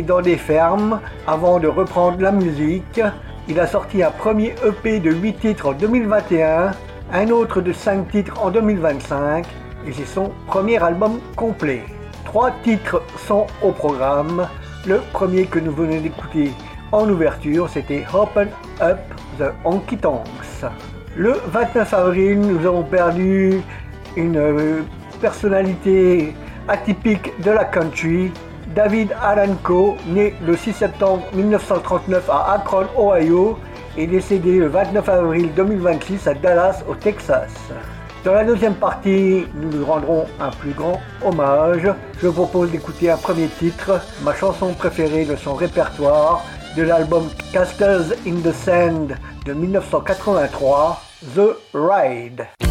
dans des fermes avant de reprendre la musique. Il a sorti un premier EP de 8 titres en 2021, un autre de 5 titres en 2025 et c'est son premier album complet. 3 titres sont au programme. Le premier que nous venons d'écouter en ouverture, c'était Open Up the Honky Tonks. Le 29 avril, nous avons perdu une personnalité atypique de la country, David Allan Coe, né le 6 septembre 1939 à Akron, Ohio, et décédé le 29 avril 2026 à Dallas, au Texas. Dans la deuxième partie, nous lui rendrons un plus grand hommage. Je vous propose d'écouter un premier titre, ma chanson préférée de son répertoire, de l'album Castles in the Sand de 1983, The Ride.